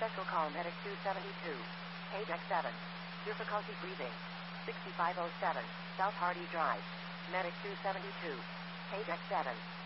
Special call Medic 272. Page X7. Difficulty breathing. 6507. South Hardy Drive. Medic 272. Page X7.